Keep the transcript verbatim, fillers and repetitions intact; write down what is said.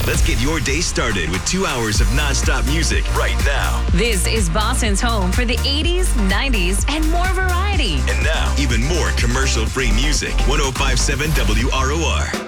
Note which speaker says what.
Speaker 1: Let's get your day started with two hours of nonstop music right now.
Speaker 2: This is Boston's home for the eighties, nineties, and more variety.
Speaker 1: And now, even more commercial-free music. one oh five point seven W R O R.